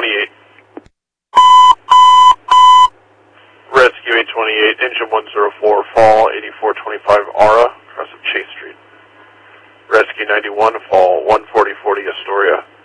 828. Rescue 828, engine 104, fall 8425 Aura, across of Chase Street. Rescue 91, fall 14040 Astoria.